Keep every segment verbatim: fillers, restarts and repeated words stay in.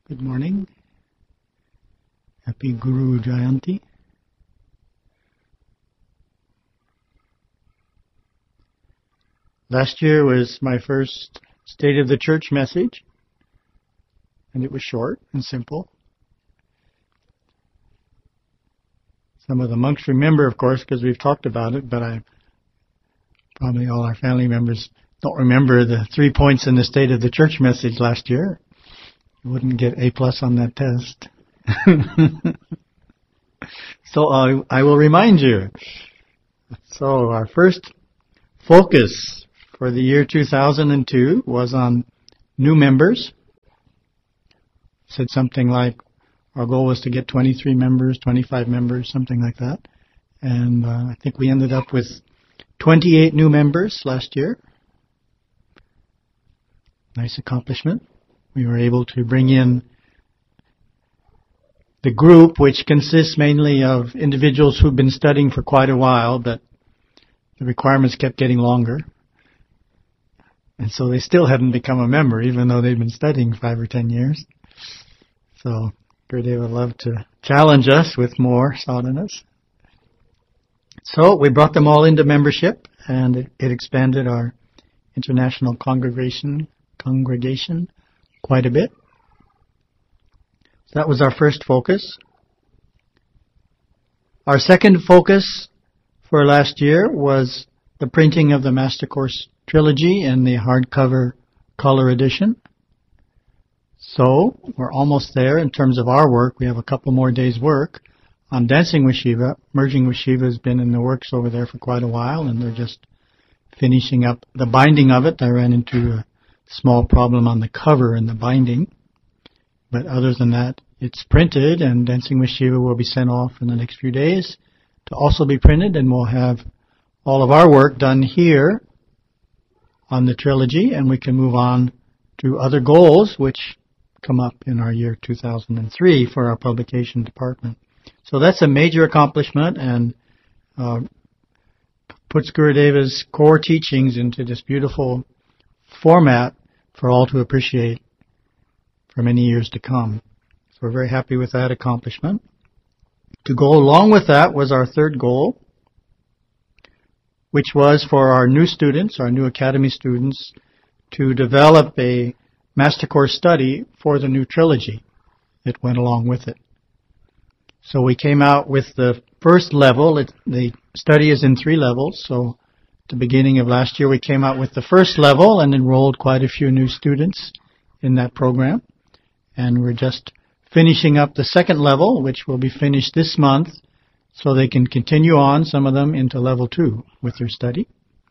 Good morning. Happy Guru Jayanti. Last year was my first State of the Church message, and it was short and simple. Some of the monks remember, of course, because we've talked about it, but I probably all our family members don't remember the three points in the State of the Church message last year. You wouldn't get A plus on that test. So uh, I will remind you. So our first focus for the year two thousand two was on new members. Said something like our goal was to get twenty-three members, twenty-five members, something like that. And uh, I think we ended up with twenty-eight new members last year. Nice accomplishment. We were able to bring in the group, which consists mainly of individuals who've been studying for quite a while, but the requirements kept getting longer. And so they still hadn't become a member, even though they'd been studying five or ten years. So Gurudeva would love to challenge us with more sadhanas. So we brought them all into membership, and it, it expanded our international congregation congregation quite a bit. So that was our first focus. Our second focus for last year was the printing of the Master Course Trilogy in the hardcover color edition. So we're almost there in terms of our work. We have a couple more days' work on Dancing with Shiva. Merging with Shiva has been in the works over there for quite a while, and they're just finishing up the binding of it. I ran into a small problem on the cover and the binding. But other than that, it's printed, and Dancing with Shiva will be sent off in the next few days to also be printed, and we'll have all of our work done here on the trilogy, and we can move on to other goals which come up in our year two thousand three for our publication department. So that's a major accomplishment, and uh, puts Gurudeva's core teachings into this beautiful format for all to appreciate for many years to come. So we're very happy with that accomplishment. To go along with that was our third goal, which was for our new students, our new academy students, to develop a Master Course study for the new trilogy that went along with it. So we came out with the first level. It, the study is in three levels. So at the beginning of last year, we came out with the first level and enrolled quite a few new students in that program. And we're just finishing up the second level, which will be finished this month, so they can continue on, some of them, into level two with their study.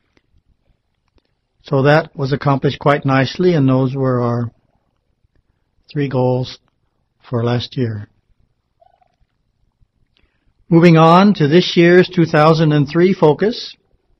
So that was accomplished quite nicely, and those were our three goals for last year. Moving on to this year's two thousand three focus,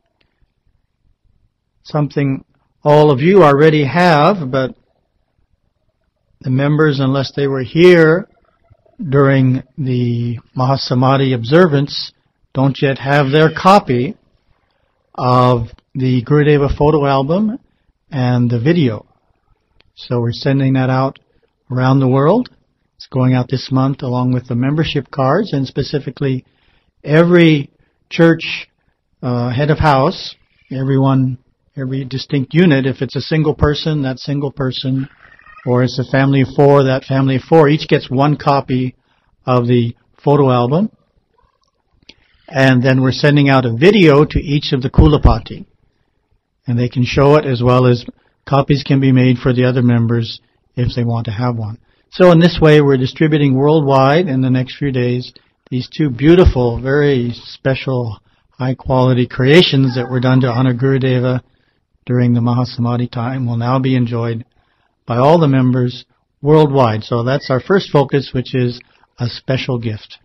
something all of you already have, but the members, unless they were here during the Mahasamadhi observance, don't yet have their copy of the Gurudeva photo album and the video. So we're sending that out around the world. It's going out this month along with the membership cards, and specifically every church uh, head of house, everyone, every distinct unit, if it's a single person, that single person, or it's a family of four, that family of four, each gets one copy of the photo album. And then we're sending out a video to each of the Kulapati. And they can show it, as well as copies can be made for the other members if they want to have one. So in this way, we're distributing worldwide in the next few days these two beautiful, very special, high-quality creations that were done to honor Gurudeva during the Mahasamadhi time will now be enjoyed by all the members worldwide. So that's our first focus, which is a special gift.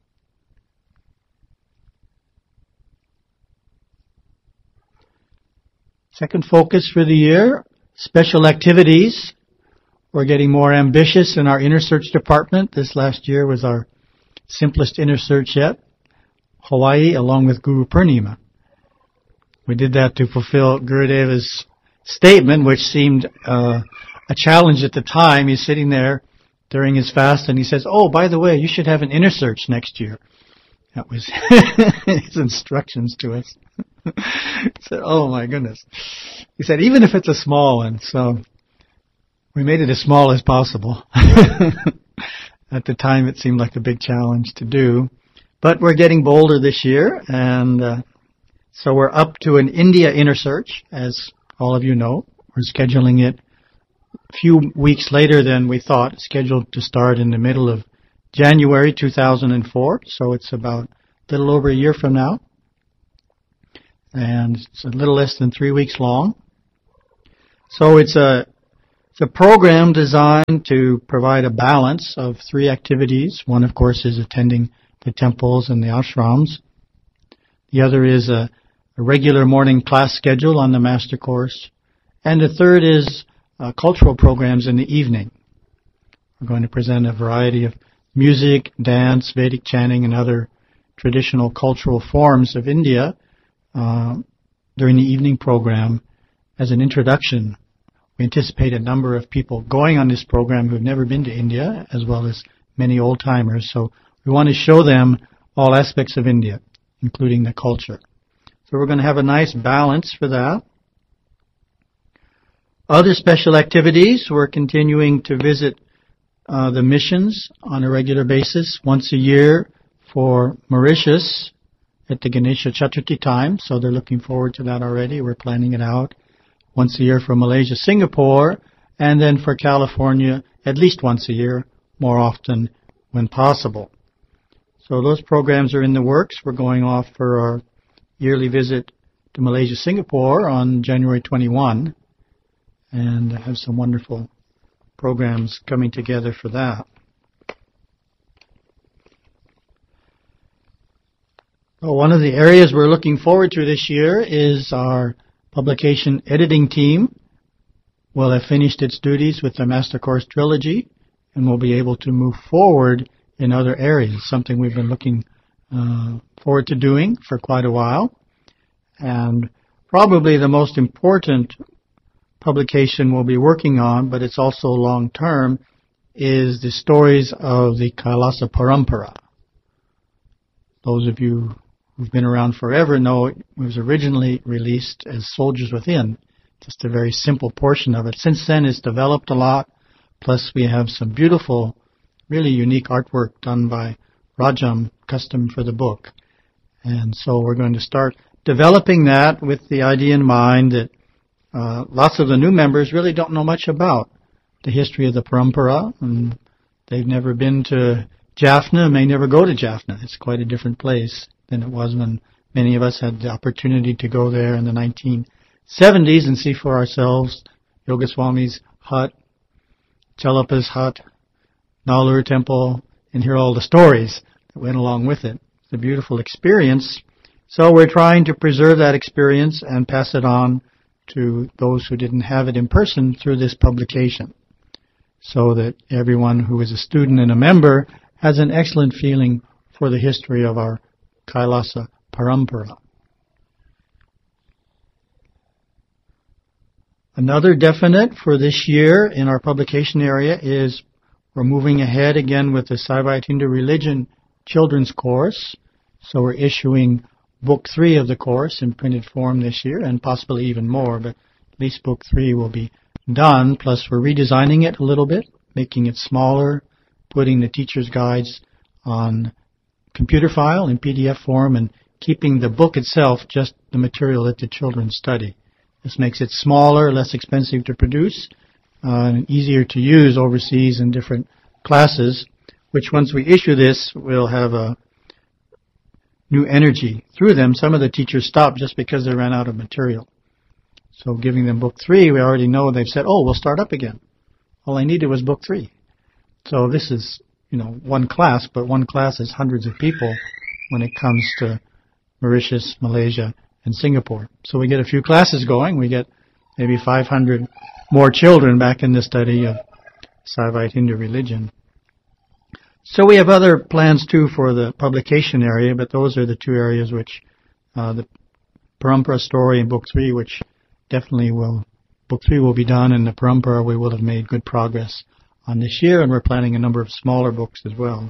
Second focus for the year, special activities. We're getting more ambitious in our inner search department. This last year was our simplest inner search yet, Hawaii, along with Guru Purnima. We did that to fulfill Gurudeva's statement, which seemed uh, a challenge at the time. He's sitting there during his fast, and he says, "Oh, by the way, you should have an inner search next year." That was his instructions to us. He said, "Oh my goodness." He said, "Even if it's a small one." So we made it as small as possible. At the time, it seemed like a big challenge to do. But we're getting bolder this year, and uh, so we're up to an India inner search, as all of you know. We're scheduling it a few weeks later than we thought, scheduled to start in the middle of January two thousand four, so it's about a little over a year from now. And it's a little less than three weeks long. So it's a, it's a program designed to provide a balance of three activities. One, of course, is attending the temples and the ashrams. The other is a, a regular morning class schedule on the Master Course. And the third is uh, cultural programs in the evening. We're going to present a variety of music, dance, Vedic chanting, and other traditional cultural forms of India uh, during the evening program as an introduction. We anticipate a number of people going on this program who have never been to India, as well as many old-timers. So we want to show them all aspects of India, including the culture. So we're going to have a nice balance for that. Other special activities, we're continuing to visit uh, the missions on a regular basis, once a year for Mauritius at the Ganesha Chaturthi time. So they're looking forward to that already. We're planning it out. Once a year for Malaysia, Singapore, and then for California at least once a year, more often when possible. So those programs are in the works. We're going off for our yearly visit to Malaysia, Singapore on January twenty-first, and have some wonderful programs coming together for that. Well, one of the areas we're looking forward to this year is our publication editing team will have finished its duties with the Master Course Trilogy and will be able to move forward in other areas, something we've been looking uh, forward to doing for quite a while. And probably the most important publication we'll be working on, but it's also long-term, is the stories of the Kailasa Parampara. Those of you who've been around forever know it was originally released as Soldiers Within, just a very simple portion of it. Since then, it's developed a lot, plus we have some beautiful, really unique artwork done by Rajam, custom for the book. And so we're going to start developing that with the idea in mind that uh, lots of the new members really don't know much about the history of the Parampara, and they've never been to Jaffna, may never go to Jaffna. It's quite a different place than it was when many of us had the opportunity to go there in the nineteen seventies and see for ourselves Yogaswami's hut, Chalapa's hut, Nalur Temple, and hear all the stories that went along with it. It's a beautiful experience. So we're trying to preserve that experience and pass it on to those who didn't have it in person through this publication, so that everyone who is a student and a member has an excellent feeling for the history of our Kailasa Parampara. Another definite for this year in our publication area is we're moving ahead again with the Saivite Hindu Religion Children's Course. So we're issuing Book three of the course in printed form this year, and possibly even more, but at least Book three will be done. Plus we're redesigning it a little bit, making it smaller, putting the teacher's guides on computer file in P D F form, and keeping the book itself just the material that the children study. This makes it smaller, less expensive to produce, uh, and easier to use overseas in different classes, which once we issue this, we'll have a new energy through them. Some of the teachers stopped just because they ran out of material. So giving them Book three, we already know they've said, oh, we'll start up again. All I needed was Book three. So this is, you know, one class, but one class is hundreds of people when it comes to Mauritius, Malaysia, and Singapore. So we get a few classes going. We get maybe five hundred more children back in the study of Saivite Hindu religion. So we have other plans too for the publication area, but those are the two areas which, uh, the Parampara story in Book three, which definitely will, Book three will be done, and the Parampara we will have made good progress on this year, and we're planning a number of smaller books as well.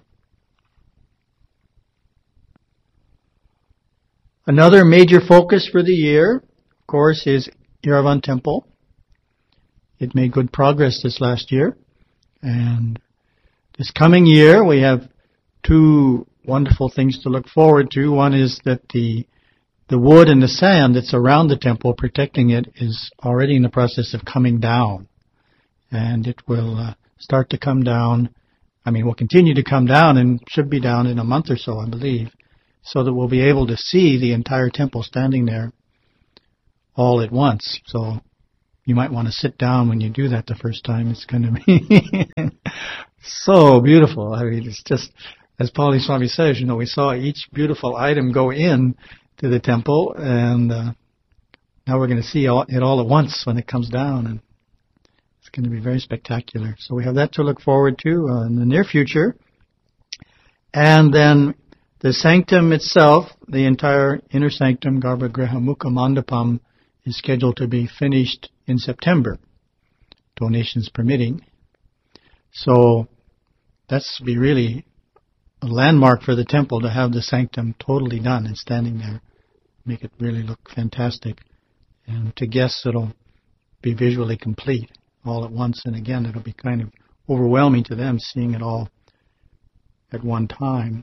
Another major focus for the year, of course, is Erawan Temple. It made good progress this last year, and this coming year we have two wonderful things to look forward to. One is that the the wood and the sand that's around the temple protecting it is already in the process of coming down, and it will uh, start to come down. I mean, will continue to come down and should be down in a month or so, I believe, so that we'll be able to see the entire temple standing there all at once. So you might want to sit down when you do that the first time. It's going to be so beautiful. I mean, it's just, as Pauli Swami says, you know, we saw each beautiful item go in to the temple, and uh, now we're going to see all, it all at once when it comes down, and it's going to be very spectacular. So we have that to look forward to uh, in the near future. And then the sanctum itself, the entire inner sanctum, Garbhagriha Mukha Mandapam, is scheduled to be finished in September, donations permitting. So that's be really a landmark for the temple to have the sanctum totally done and standing there, make it really look fantastic. And to guests, it'll be visually complete all at once. And again, it'll be kind of overwhelming to them seeing it all at one time.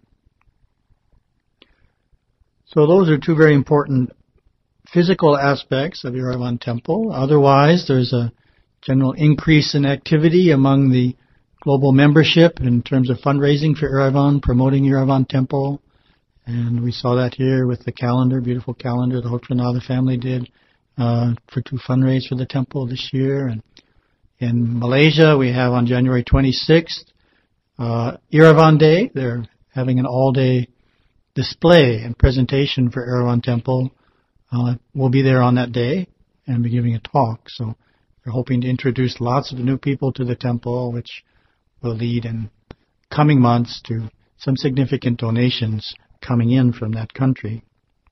So those are two very important physical aspects of Erawan Temple. Otherwise, there's a general increase in activity among the global membership in terms of fundraising for Erawan, promoting Erawan Temple. And we saw that here with the calendar, beautiful calendar the Hotranada family did uh, for to fundraise for the temple this year. And in Malaysia, we have on January twenty-sixth, uh, Erawan Day. They're having an all-day display and presentation for Erawan Temple. Uh, we'll be there on that day and be giving a talk. So we're hoping to introduce lots of new people to the temple, which will lead in coming months to some significant donations coming in from that country.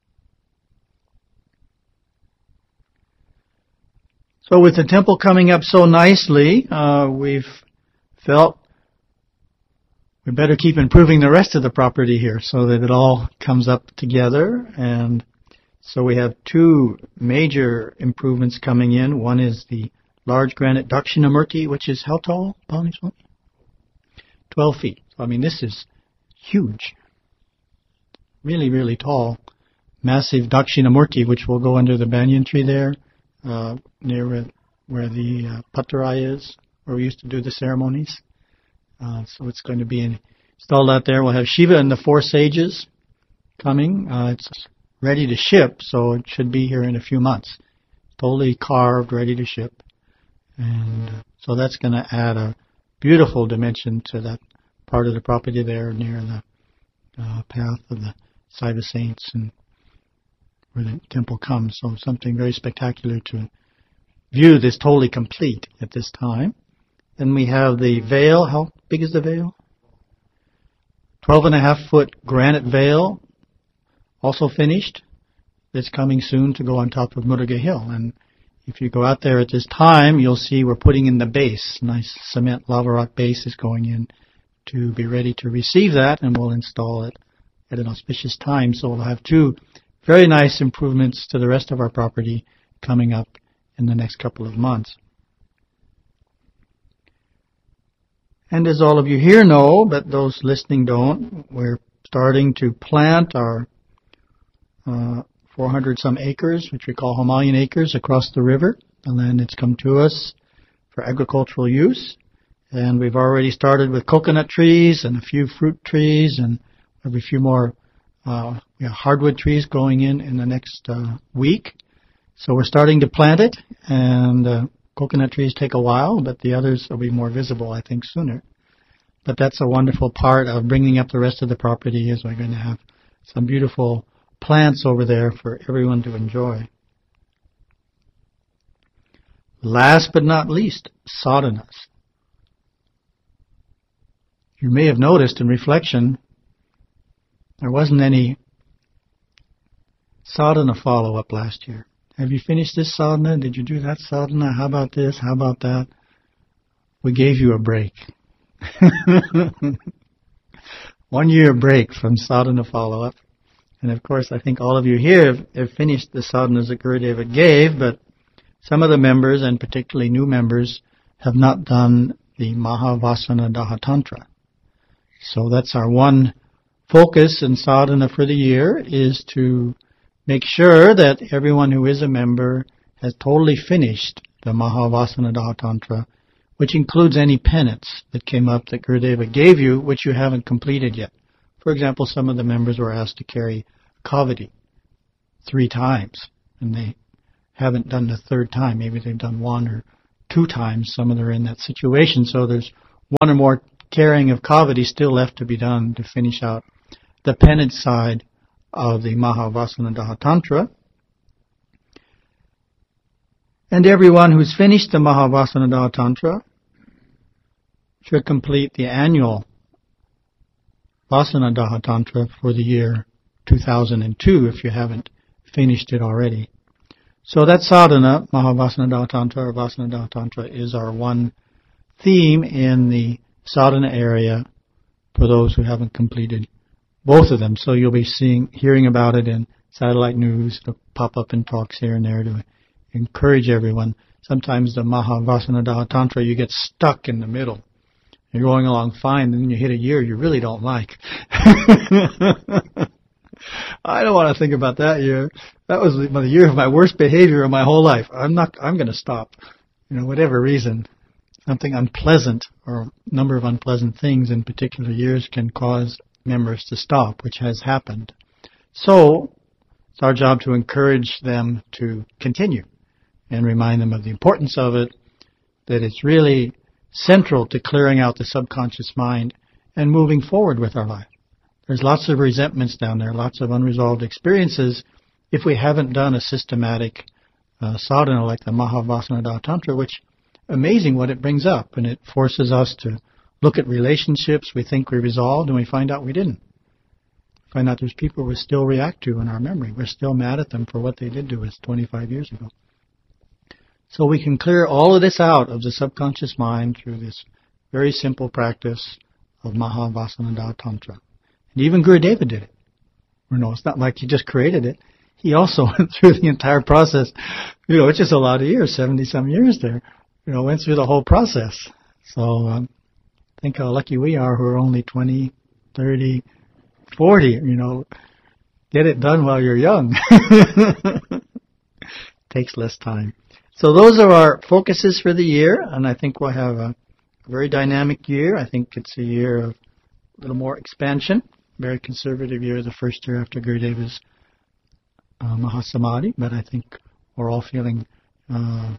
So with the temple coming up so nicely, uh, we've felt we better keep improving the rest of the property here so that it all comes up together. And so we have two major improvements coming in. One is the large granite Dakshinamurti, which is how tall, Pauli Swami? twelve feet. So, I mean, this is huge. Really, really tall. Massive Dakshinamurti, which will go under the banyan tree there, uh, near where, where the uh, Pattaraya is, where we used to do the ceremonies. Uh, so it's going to be installed out there. We'll have Shiva and the four sages coming. Uh, it's ready to ship, so it should be here in a few months. Totally carved, ready to ship. And uh, so that's going to add a beautiful dimension to that part of the property there near the uh, path of the Saiva Saints and where the temple comes. So something very spectacular to view this totally complete at this time. Then we have the veil. How big is the veil? Twelve and a half foot granite veil, also finished. It's coming soon to go on top of Muruga Hill. And if you go out there at this time, you'll see we're putting in the base. Nice cement lava rock base is going in to be ready to receive that, and we'll install it at an auspicious time. So we'll have two very nice improvements to the rest of our property coming up in the next couple of months. And as all of you here know, but those listening don't, we're starting to plant our uh, four hundred some acres, which we call Himalayan acres, across the river. The land that's come to us for agricultural use. And we've already started with coconut trees and a few fruit trees and maybe a few more uh, you know, hardwood trees going in in the next uh, week. So we're starting to plant it, and uh, coconut trees take a while, but the others will be more visible, I think, sooner. But that's a wonderful part of bringing up the rest of the property, is we're going to have some beautiful plants over there for everyone to enjoy. Last but not least, sadhanas. You may have noticed in reflection, there wasn't any sadhana follow-up last year. Have you finished this sadhana? Did you do that sadhana? How about this? How about that? we gave you a break. One year break from sadhana follow-up. And of course, I think all of you here have, have finished the sadhanas that Gurudeva gave, but some of the members, and particularly new members, have not done the Mahavasana Daha Tantra. So that's our one focus in sadhana for the year, is to make sure that everyone who is a member has totally finished the Mahavasana Daha Tantra, which includes any penance that came up that Gurudeva gave you, which you haven't completed yet. For example, some of the members were asked to carry kavadi three times, and they haven't done the third time. Maybe they've done one or two times. Some of them are in that situation, so there's one or more carrying of kavadi still left to be done to finish out the penance side of the Mahavasana Daha Tantra. And everyone who's finished the Mahavasana Daha Tantra should complete the annual Vasana Daha Tantra for the year two thousand two if you haven't finished it already. So that sadhana, Mahavasana Daha Tantra or Vasana Daha Tantra, is our one theme in the sadhana area for those who haven't completed both of them. So you'll be seeing, hearing about it in satellite news. It'll pop up in talks here and there to encourage everyone. Sometimes the Mahavasana Daha Tantra, you get stuck in the middle. You're going along fine, and then you hit a year you really don't like. I don't want to think about that year. That was the year of my worst behavior of my whole life. I'm not, I'm going to stop. You know, whatever reason. Something unpleasant or a number of unpleasant things in particular years can cause members to stop, which has happened. So, it's our job to encourage them to continue and remind them of the importance of it, that it's really central to clearing out the subconscious mind and moving forward with our life. There's lots of resentments down there, lots of unresolved experiences if we haven't done a systematic uh, sadhana like the Mahavasana Daha Tantra, which, amazing what it brings up, and it forces us to look at relationships we think we resolved and we find out we didn't. Find out there's people we still react to in our memory. We're still mad at them for what they did to us twenty-five years ago. So we can clear all of this out of the subconscious mind through this very simple practice of Mahavasana Daha Tantra. And even Gurudeva did it. You know, it's not like he just created it. He also went through the entire process. You know, it's just a lot of years, seventy-some years there. You know, went through the whole process. So um, think how lucky we are who are only twenty, thirty, forty, you know. Get it done while you're young. Takes less time. So those are our focuses for the year, and I think we'll have a very dynamic year. I think it's a year of a little more expansion, very conservative year, the first year after Gurudeva's uh, Mahasamadhi, but I think we're all feeling, uh,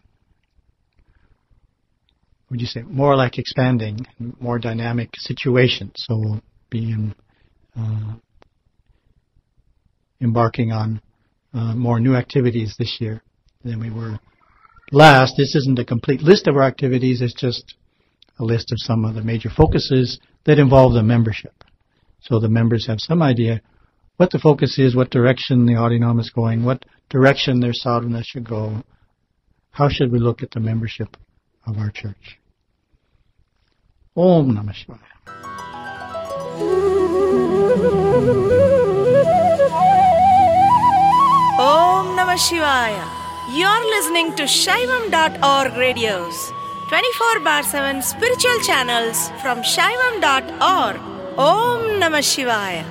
what would you say, more like expanding, more dynamic situation. So we'll be in, uh, embarking on uh, more new activities this year than we were last. This isn't a complete list of our activities, it's just a list of some of the major focuses that involve the membership. So the members have some idea what the focus is, what direction the Adinam is going, what direction their sadhana should go, how should we look at the membership of our church. Om Namah Shivaya. Om Namah Shivaya. You're listening to Shaivam dot org radios, twenty-four bar seven spiritual channels from Shaivam dot org. Om Namah Shivaya.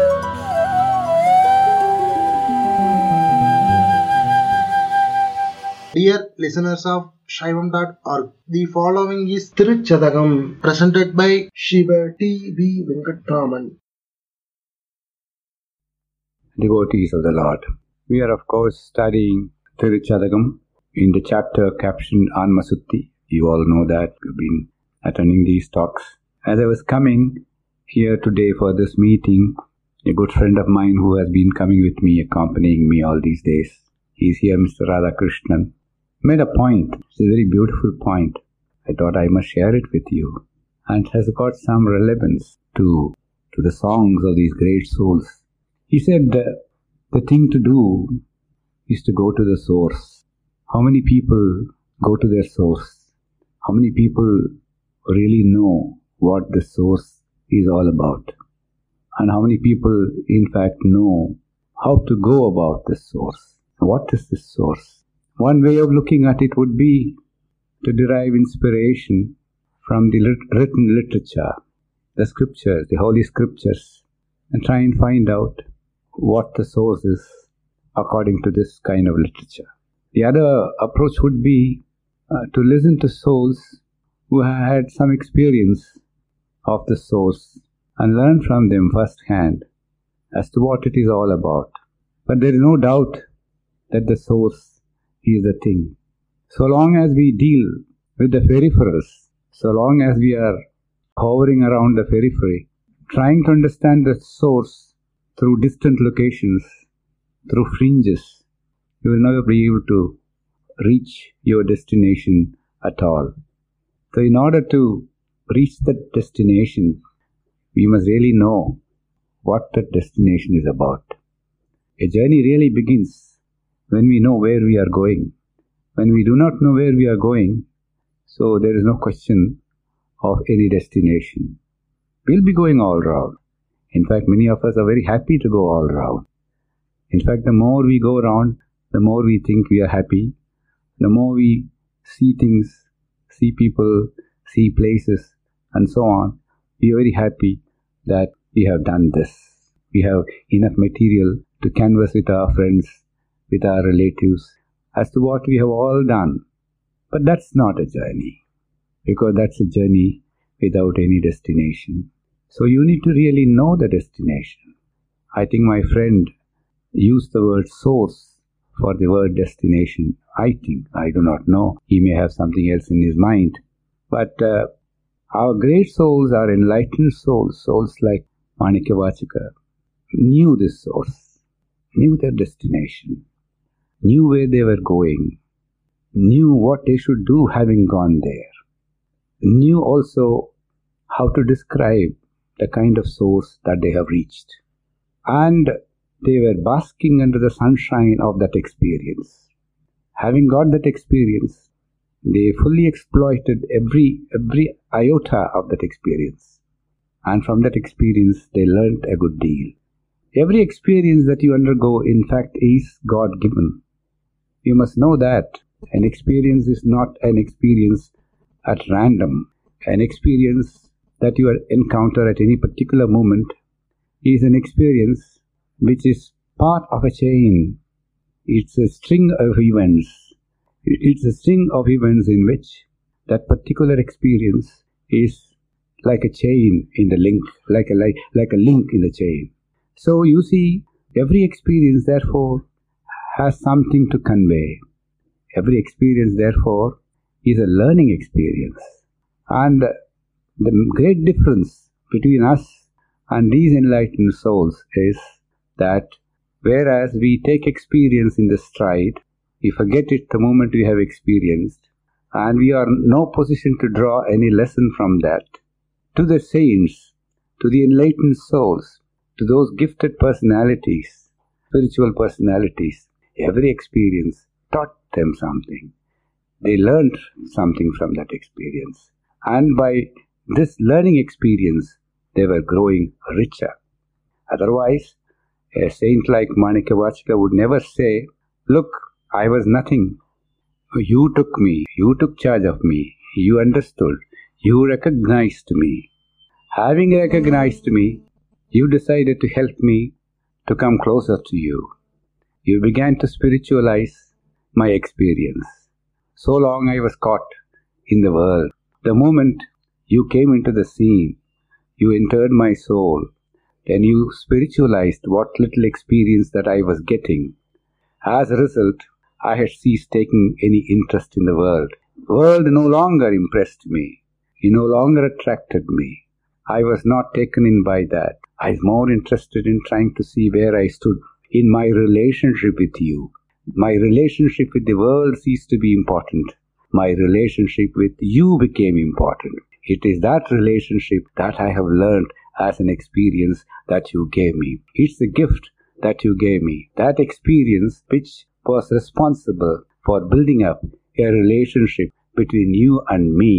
Dear listeners of Shaivam dot org, the following is Tiruchadagam, presented by Shiva T V Venkatraman. Devotees of the Lord, we are of course studying Tiruchadagam in the chapter captioned Anmasutti. You all know that. We've been attending these talks. As I was coming here today for this meeting, a good friend of mine who has been coming with me, accompanying me all these days, he's here, Mister Radhakrishnan, made a point. It's a very beautiful point. I thought I must share it with you. And it has got some relevance to, to the songs of these great souls. He said, uh, the thing to do is to go to the source. How many people go to their source? How many people really know what the source is all about. And how many people, in fact, know how to go about the source. What is the source? One way of looking at it would be to derive inspiration from the lit- written literature, the scriptures, the holy scriptures, and try and find out what the source is according to this kind of literature. The other approach would be uh, to listen to souls who have had some experience of the source and learn from them firsthand as to what it is all about. But there is no doubt that the source is the thing. So long as we deal with the peripherals, so long as we are hovering around the periphery, trying to understand the source through distant locations, through fringes, you will never be able to reach your destination at all. So in order to reach that destination, we must really know what that destination is about. A journey really begins when we know where we are going. When we do not know where we are going, so there is no question of any destination. We'll be going all round. In fact, many of us are very happy to go all round. In fact, the more we go around, the more we think we are happy. The more we see things, see people, see places, and so on, we are very happy that we have done this. We have enough material to canvass with our friends, with our relatives, as to what we have all done. But that's not a journey, because that's a journey without any destination. So you need to really know the destination. I think my friend used the word source for the word destination. I think, I do not know. He may have something else in his mind. But uh, our great souls, our enlightened souls, souls like Manikya-Vachaka, knew this source, knew their destination, knew where they were going, knew what they should do having gone there, knew also how to describe the kind of source that they have reached. And they were basking under the sunshine of that experience. Having got that experience, they fully exploited every every iota of that experience. And from that experience, they learnt a good deal. Every experience that you undergo, in fact, is God-given. You must know that an experience is not an experience at random. An experience that you encounter at any particular moment is an experience which is part of a chain. It's a string of events. It's a string of events in which that particular experience is like a chain in the link, like a, like, like a link in the chain. So you see, every experience therefore has something to convey. Every experience therefore is a learning experience. And the great difference between us and these enlightened souls is that whereas we take experience in the stride, we forget it the moment we have experienced, and we are in no position to draw any lesson from that. To the saints, to the enlightened souls, to those gifted personalities, spiritual personalities, every experience taught them something. They learned something from that experience. And by this learning experience, they were growing richer. Otherwise, a saint like Manikya-Vachaka would never say, "Look, I was nothing. You took me. You took charge of me. You understood. You recognized me. Having recognized me, you decided to help me to come closer to you. You began to spiritualize my experience. So long I was caught in the world. The moment you came into the scene, you entered my soul. Then you spiritualized what little experience that I was getting. As a result, I had ceased taking any interest in the world. The world no longer impressed me. It no longer attracted me. I was not taken in by that. I was more interested in trying to see where I stood in my relationship with you. My relationship with the world ceased to be important. My relationship with you became important. It is that relationship that I have learned as an experience that you gave me. It's a gift that you gave me. That experience which was responsible for building up a relationship between you and me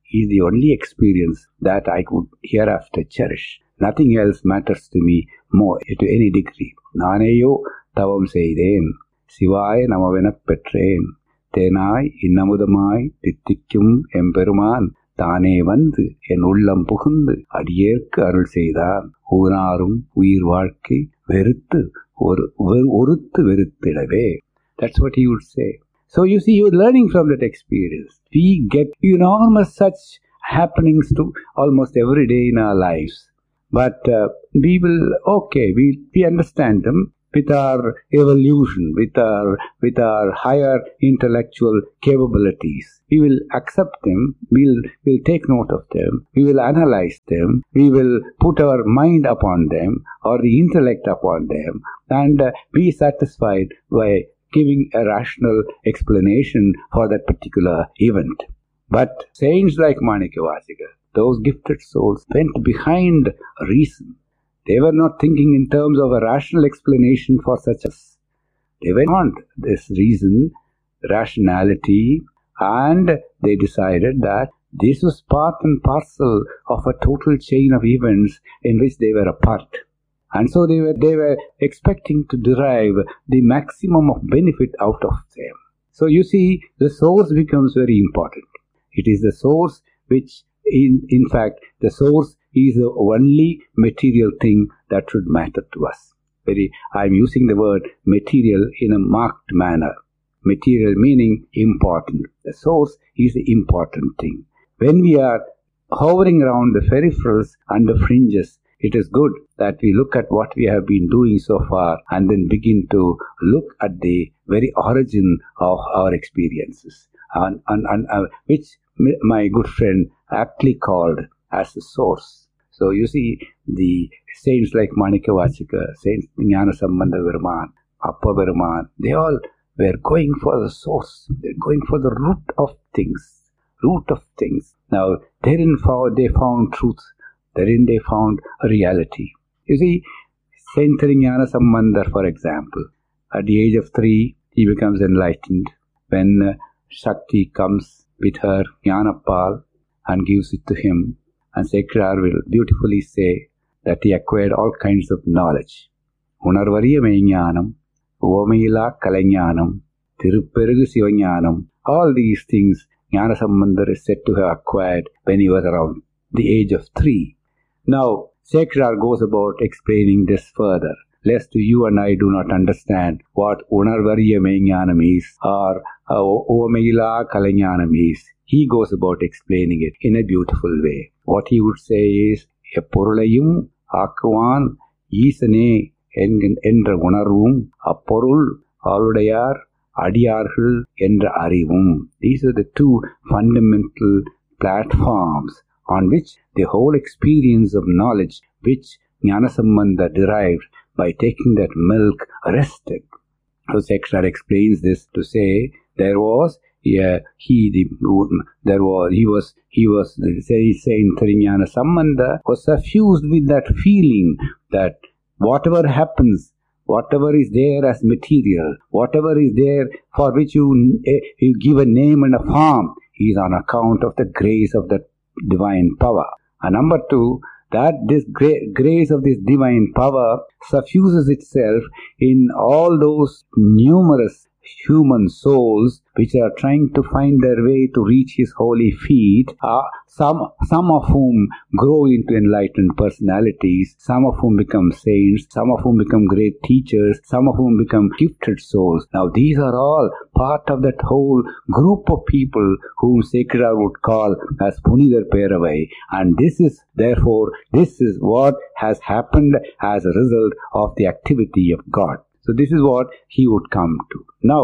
is the only experience that I could hereafter cherish. Nothing else matters to me more to any degree. Naneyo tavam seiden, Sivaya namavenak petrain, Tenai innamudamai tittikkum emperuman, தானே வந்து என் உள்ளம் புகுந்து அடியேற்கு அருள் செய்தான். ஊனாரும் உயிர் வாழ்க்கை வெறுத்து ஒரு ஒருத்து வெறுத்திடவே. That's what he would say. So you see, you're learning from that experience. We get enormous such happenings to almost every day in our lives. But uh, we will, okay, we, we understand them. With our evolution, with our with our higher intellectual capabilities, we will accept them, we'll, we'll take note of them, we will analyze them, we will put our mind upon them or the intellect upon them and uh, be satisfied by giving a rational explanation for that particular event. But saints like Manikavachika, those gifted souls, went behind reason. They were not thinking in terms of a rational explanation for such as. They went on this reason, rationality, and they decided that this was part and parcel of a total chain of events in which they were a part. And so they were, they were expecting to derive the maximum of benefit out of them. So you see, the source becomes very important. It is the source which, in, in fact, the source is the only material thing that should matter to us. Very, I am using the word material in a marked manner. Material meaning important. The source is the important thing. When we are hovering around the peripherals and the fringes, it is good that we look at what we have been doing so far and then begin to look at the very origin of our experiences, and, and, and uh, which my good friend aptly called as the source. So you see, the saints like Manikavachika, Saint Jnanasambandha Perumaan, Appa Perumaan, they all were going for the source. They're going for the root of things. Root of things. Now, therein found, they found truth. Therein they found a reality. You see, Saint Jnanasambandha, for example, at the age of three, he becomes enlightened. When uh, Shakti comes with her Jnanapal and gives it to him, and Sekar will beautifully say that he acquired all kinds of knowledge. Unarvariya Meññānam, Uvamayila Kalaiñānam, Tirupperugu Sivañānam, all these things Jnanasambandha is said to have acquired when he was around the age of three. Now, Sekar goes about explaining this further, lest you and I do not understand what Unarvariya Meññānam is or uh, Uvamayila Kalaiñānam is. He goes about explaining it in a beautiful way. What he would say is, Epporulayum Akkuvan Isane Endra Unarvum Apporul Aludayar Adiyarhul Endra Arivum. These are the two fundamental platforms on which the whole experience of knowledge which Jnanasambandha derived by taking that milk rested. So Sekar explains this to say there was Yeah, he the there was he was he was say Saint Jnanasambandha was suffused with that feeling that whatever happens, whatever is there as material, whatever is there for which you you give a name and a form, is on account of the grace of that divine power. And number two, that this gra- grace of this divine power suffuses itself in all those numerous human souls which are trying to find their way to reach his holy feet, uh, some some of whom grow into enlightened personalities, some of whom become saints, some of whom become great teachers, some of whom become gifted souls. Now these are all part of that whole group of people whom Sekar would call as Punidar Peravai, and this is therefore this is what has happened as a result of the activity of God. So this is what he would come to. Now,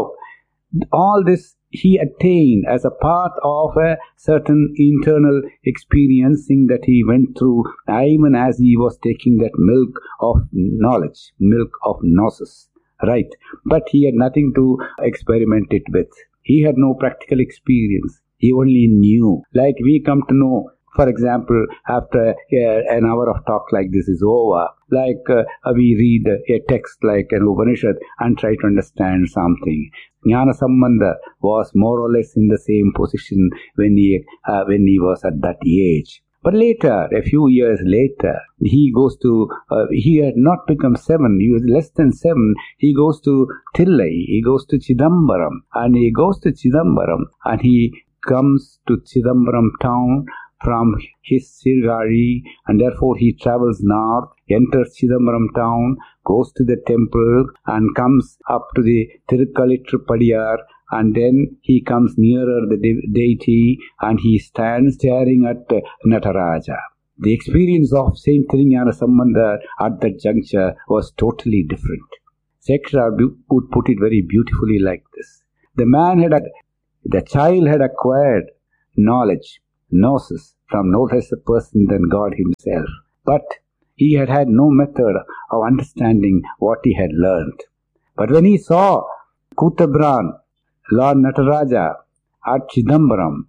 all this he attained as a part of a certain internal experiencing that he went through even as he was taking that milk of knowledge, milk of gnosis, right? But he had nothing to experiment it with. He had no practical experience. He only knew. Like we come to know For example, after uh, an hour of talk like this is over, like uh, we read a text like an Upanishad and try to understand something. Jnanasambandha was more or less in the same position when he uh, when he was at that age. But later, a few years later, he goes to, uh, he had not become seven, he was less than seven, he goes to Tillai, he goes to Chidambaram, and he goes to Chidambaram, and he comes to Chidambaram town from his Sirgari, and therefore he travels north, enters Chidambaram town, goes to the temple, and comes up to the Tirukalitrupadiyar, and then he comes nearer the de- deity and he stands staring at uh, Nataraja. The experience of Saint Thirugnanasambandha at that juncture was totally different. Sekshara would put it very beautifully like this. The man had, the child had acquired knowledge, gnosis, from no less a person than God himself. But he had had no method of understanding what he had learned. But when he saw Kutabran, Lord Nataraja, at Chidambaram,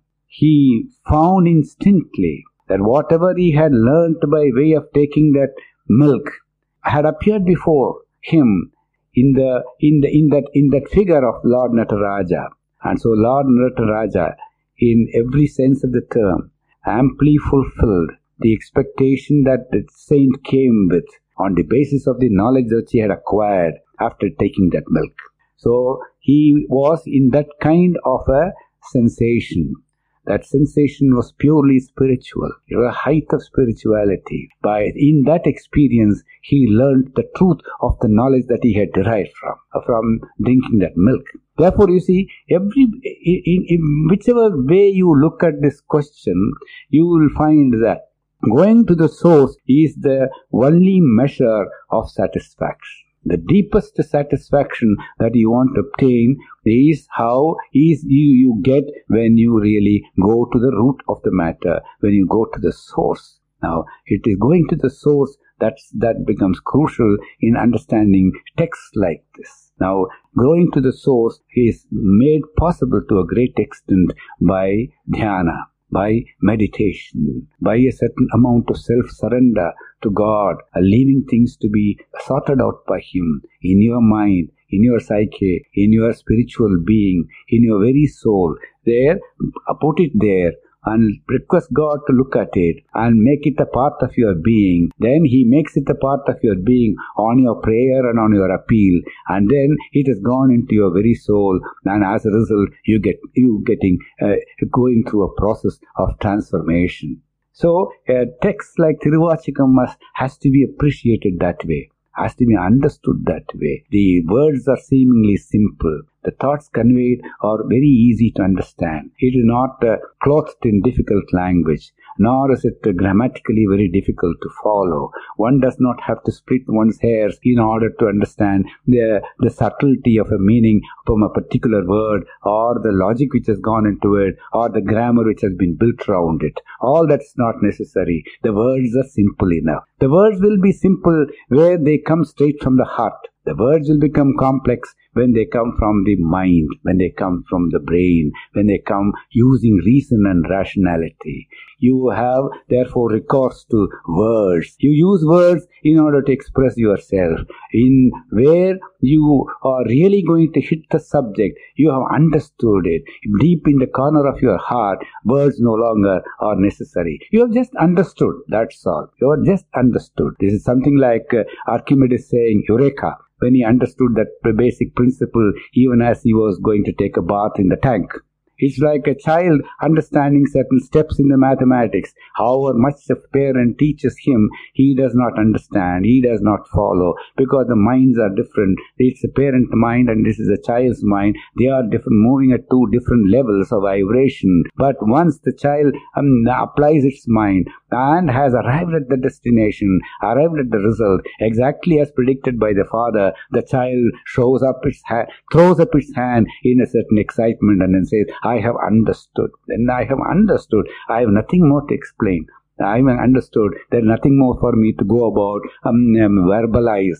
he found instantly that whatever he had learnt by way of taking that milk had appeared before him in the in the in that in that figure of Lord Nataraja. And so Lord Nataraja, in every sense of the term, amply fulfilled the expectation that the saint came with on the basis of the knowledge that he had acquired after taking that milk. So he was in that kind of a sensation. That sensation was purely spiritual. It was a height of spirituality. By in that experience, he learned the truth of the knowledge that he had derived from, from drinking that milk. Therefore, you see, every in, in whichever way you look at this question, you will find that going to the source is the only measure of satisfaction. The deepest satisfaction that you want to obtain is how is you, you get when you really go to the root of the matter, when you go to the source. Now, it is going to the source that's, that becomes crucial in understanding texts like this. Now, going to the source is made possible to a great extent by dhyana, by meditation, by a certain amount of self-surrender to God, leaving things to be sorted out by Him in your mind, in your psyche, in your spiritual being, in your very soul. There, put it there and request God to look at it and make it a part of your being. Then He makes it a part of your being on your prayer and on your appeal, and then it has gone into your very soul, and as a result you get you getting uh, going through a process of transformation. So a text like Tiruvachikam must has to be appreciated that way, has to be understood that way. The words are seemingly simple. The thoughts conveyed are very easy to understand. It is not uh, clothed in difficult language, nor is it uh, grammatically very difficult to follow. One does not have to split one's hairs in order to understand the, the subtlety of a meaning from a particular word, or the logic which has gone into it, or the grammar which has been built around it. All that's not necessary. The words are simple enough. The words will be simple where they come straight from the heart. The words will become complex when they come from the mind, when they come from the brain, when they come using reason and rationality. You have, therefore, recourse to words. You use words in order to express yourself. In where you are really going to hit the subject, you have understood it. Deep in the corner of your heart, words no longer are necessary. You have just understood, that's all. You have just understood. This is something like uh, Archimedes saying, Eureka, when he understood that basic principle even as he was going to take a bath in the tank. It's like a child understanding certain steps in the mathematics. However much the parent teaches him, he does not understand, he does not follow, because the minds are different. It's a parent mind and this is a child's mind. They are different, moving at two different levels of vibration. But once the child um, applies its mind and has arrived at the destination, arrived at the result, exactly as predicted by the father, the child shows up its hand, throws up its hand in a certain excitement and then says, I have understood. Then I have understood. I have nothing more to explain. I have understood. There is nothing more for me to go about um, um, verbalizing.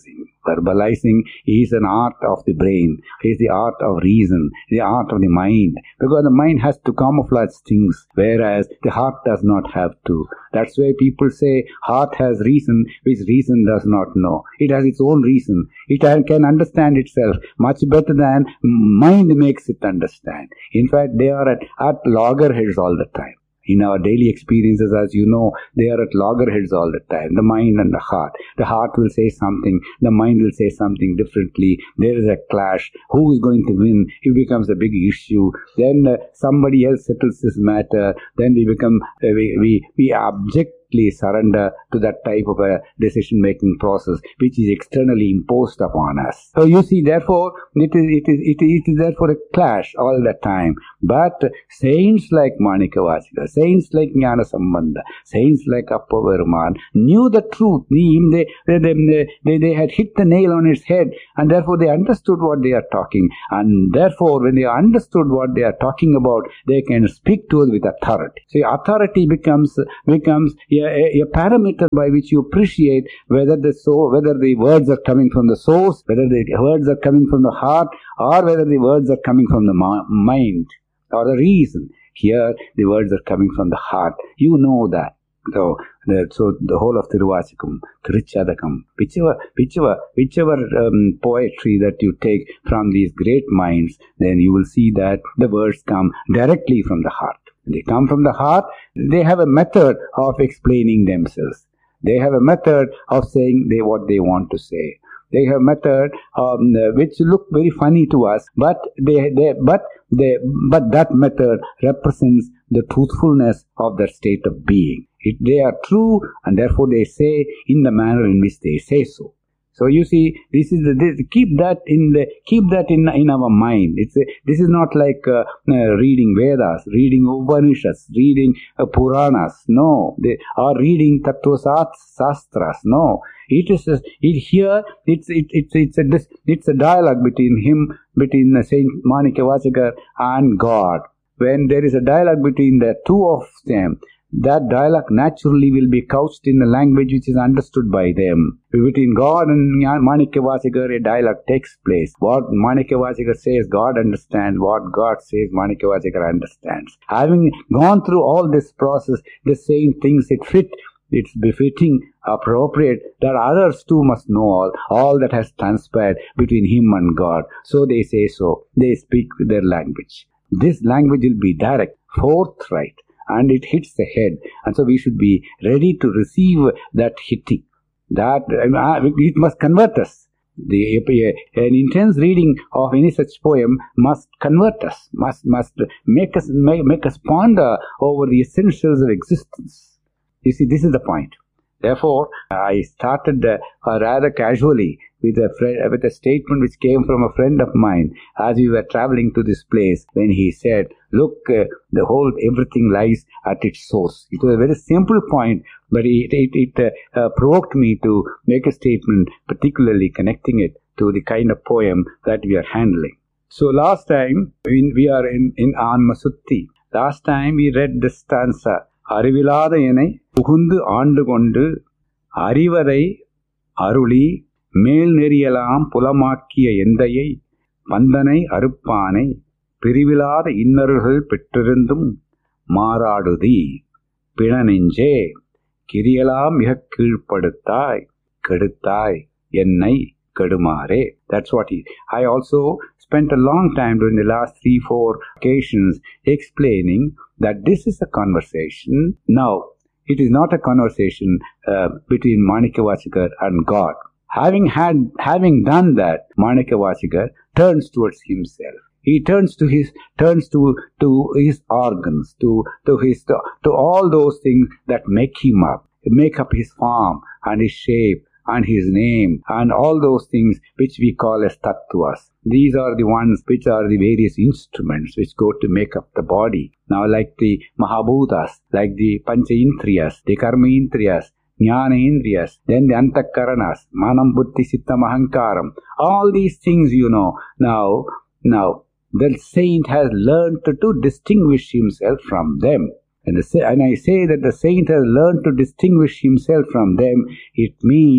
Verbalizing is an art of the brain, is the art of reason, the art of the mind. Because the mind has to camouflage things, whereas the heart does not have to. That's why people say heart has reason, which reason does not know. It has its own reason. It can understand itself much better than mind makes it understand. In fact, they are at, at loggerheads all the time. In our daily experiences, as you know, they are at loggerheads all the time, the mind and the heart. The heart will say something, the mind will say something differently. There is a clash. Who is going to win? It becomes a big issue. Then uh, somebody else settles this matter. Then we become, uh, we, we, we object surrender to that type of a decision-making process which is externally imposed upon us. So you see, therefore, it is, it is, it is, it is therefore a clash all the time. But saints like Manikavachika, saints like Jnana Sambandha, saints like Appavarman knew the truth. They, they, they, they, they had hit the nail on its head, and therefore they understood what they are talking. And therefore, when they understood what they are talking about, they can speak to us with authority. So authority becomes, becomes A, a, a parameter by which you appreciate whether the so whether the words are coming from the source, whether the words are coming from the heart, or whether the words are coming from the ma- mind or the reason. Here, the words are coming from the heart. You know that. So, the, so the whole of Tiruvachakam, Tiruchadakam, whichever, whichever, whichever um, poetry that you take from these great minds, then you will see that the words come directly from the heart. They come from the heart. They have a method of explaining themselves. They have a method of saying they what they want to say. They have a method um, which look very funny to us, but they, they, but they, but that method represents the truthfulness of their state of being. It, they are true, and therefore they say in the manner in which they say so. So you see, this is the, this, keep that in the keep that in in our mind. It's a, this is not like uh, uh, reading Vedas, reading Upanishads, reading uh, Puranas. No, they are reading Tattvasastras. No, it is a, it here. It's it, it's it's a it's a dialogue between him, between uh, Saint Manikavachakar and God. When there is a dialogue between the two of them, that dialogue naturally will be couched in a language which is understood by them. Between God and Manikavachakar, a dialogue takes place. What Manikavachakar says, God understands. What God says, Manikavachakar understands. Having gone through all this process, the same things it fit, it's befitting, appropriate, that others too must know all, all that has transpired between him and God. So they say so. They speak their language. This language will be direct, forthright, and it hits the head. And so we should be ready to receive that hitting. That it must convert us. The, an intense reading of any such poem must convert us, must must make us make, make us ponder over the essentials of existence. You see, this is the point. Therefore, I started uh, rather casually with a friend, with a statement which came from a friend of mine as we were traveling to this place, when he said, look, uh, the whole, everything lies at its source. It was a very simple point, but it, it, it uh, uh, provoked me to make a statement, particularly connecting it to the kind of poem that we are handling. So last time, in, we are in, in Anmasutti. Last time we read this stanza, அறிவிலாத எனை புகுந்து ஆண்டு கொண்டு அறிவரை அருளி மேல் நெறியலாம் புலமாக்கிய எந்தையை வந்தனை அறுப்பானை பிரிவிலாத இன்னருள்கள் பெற்றிருந்தும் மாறாடுதி பிணநெஞ்சே கிரியலாம் மிகக் கீழ்ப்படுத்தாய் கெடுத்தாய் என்னை கெடுமாறே. That's what he... I also spent a long time during the last three, four occasions explaining that this is a conversation. Now, it is not a conversation uh, between Manikavachakar and God. Having had, having done that, Manikavachakar turns towards himself. He turns to his, turns to, to his organs, to, to his, to, to all those things that make him up, make up his form and his shape and his name and all those things which we call as tattvas. These are the ones which are the various instruments which go to make up the body. Now, like the Mahabhutas, like the Panchaindriyas, the Karmaindriyas, Jnanendriyas, then the Antakaranas, Manam, Buddhi, Sittam, Ahankaram, all these things, you know. Now, now, the saint has learned to, to distinguish himself from them. And, the, and I say that the saint has learned to distinguish himself from them, it means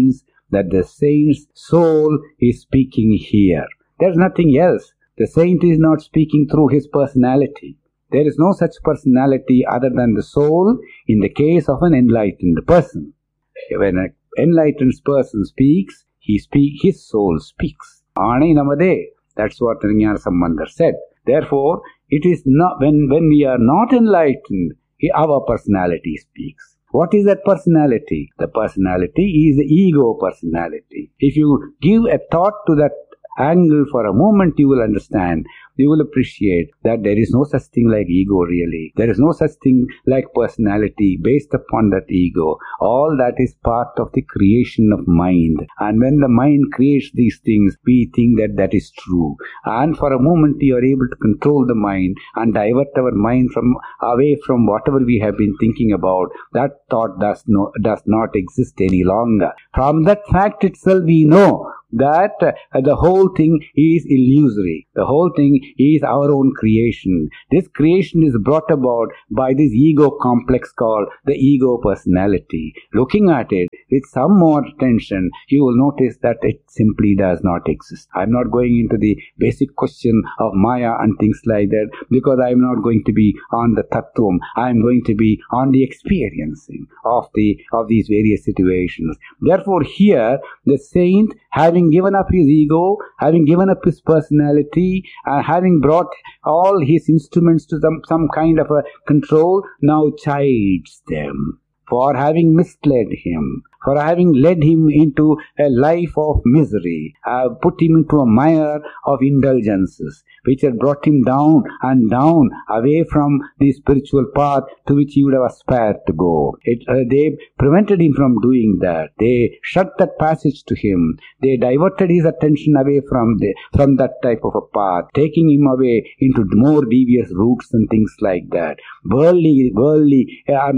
that the saint's soul is speaking here. There's nothing else. The saint is not speaking through his personality. There is no such personality other than the soul in the case of an enlightened person. When an enlightened person speaks, he speak, his soul speaks. Aanai namade. That's what Vijnana Sambandar said. Therefore, it is not when, when we are not enlightened, our personality speaks. What is that personality? The personality is the ego personality. If you give a thought to that angle for a moment, you will understand, you will appreciate that there is no such thing like ego really. There is no such thing like personality based upon that ego. All that is part of the creation of mind. And when the mind creates these things, we think that that is true. And for a moment we are able to control the mind and divert our mind from away from whatever we have been thinking about. That thought does, no, does not exist any longer. From that fact itself we know that uh, the whole thing is illusory. The whole thing is our own creation. This creation is brought about by this ego complex called the ego personality. Looking at it with some more attention, you will notice that it simply does not exist. I am not going into the basic question of Maya and things like that, because I am not going to be on the Tattvam. I am going to be on the experiencing of the of these various situations. Therefore, here the saint, having given up his ego, having given up his personality, and having brought all his instruments to some, some kind of a control, now chides them for having misled him, for having led him into a life of misery, uh, put him into a mire of indulgences, which had brought him down and down away from the spiritual path to which he would have aspired to go. It, uh, they prevented him from doing that. They shut that passage to him. They diverted his attention away from the, from that type of a path, taking him away into more devious routes and things like that. Worldly, worldly, uh,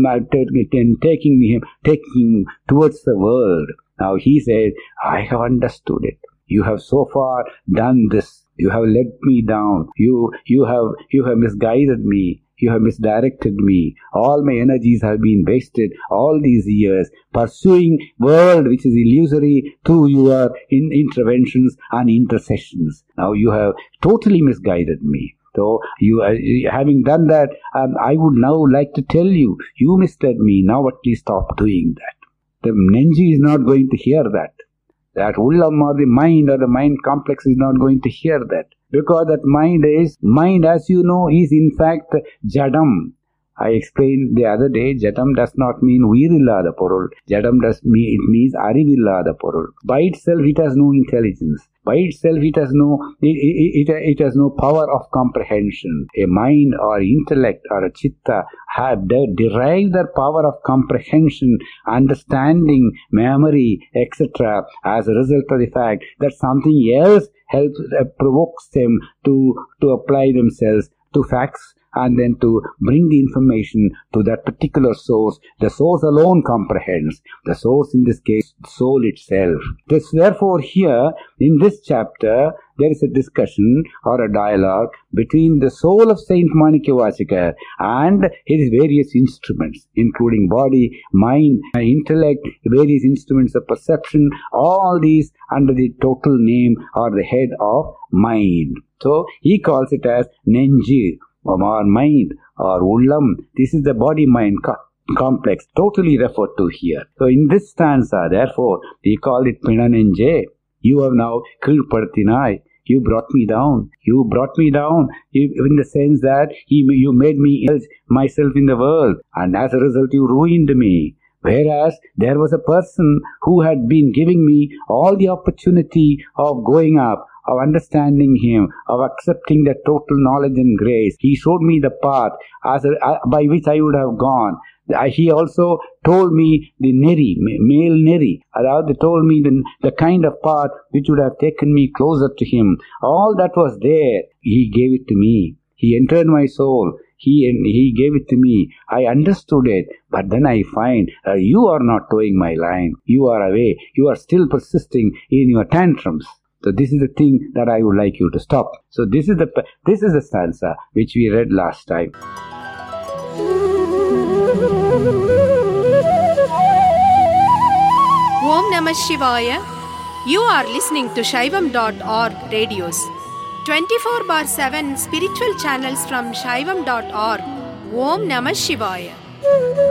taking him, taking towards the world. Now he said, I have understood it. You have so far done this. You have led me down. You, you have, you have misguided me. You have misdirected me. All my energies have been wasted all these years pursuing world which is illusory through your in interventions and intercessions. Now you have totally misguided me. So, you uh, having done that, um, I would now like to tell you, you misled me, now at least stop doing that. The Nenji is not going to hear that. That Ullam or the mind or the mind complex is not going to hear that. Because that mind is, mind as you know is in fact Jadam. I explained the other day, Jadam does not mean Uirillada Porul. Jadam does mean, it means Arivillada Porul. By itself it has no intelligence. By itself it has no, it, it, it, it has no power of comprehension. A mind or intellect or a chitta have de- derived their power of comprehension, understanding, memory, et cetera as a result of the fact that something else helps, uh, provokes them to, to apply themselves to facts and then to bring the information to that particular source. The source alone comprehends. The source in this case, the soul itself. This, therefore, here in this chapter, there is a discussion or a dialogue between the soul of Saint Manikyavachaka and his various instruments, including body, mind, intellect, various instruments of perception, all these under the total name or the head of mind. So, he calls it as Nenji, or mind, or Ullam. This is the body-mind co- complex, totally referred to here. So in this stanza, therefore, we call it Pinanenje. You have now killed Partinai. You brought me down. You brought me down you, in the sense that he, you made me myself in the world, and as a result you ruined me. Whereas there was a person who had been giving me all the opportunity of going up, of understanding him, of accepting the total knowledge and grace. He showed me the path as a, uh, by which I would have gone. Uh, he also told me the neri, male neri, or they told me the, the kind of path which would have taken me closer to him. All that was there. He gave it to me. He entered my soul. He he gave it to me. I understood it. But then I find uh, you are not towing my line. You are away. You are still persisting in your tantrums. So this is the thing that I would like you to stop. So this is the this is the stanza which we read last time. Om Namah Shivaya. You are listening to Shaivam dot org radios. twenty-four bar seven spiritual channels from Shaivam dot org. Om Namah Shivaya.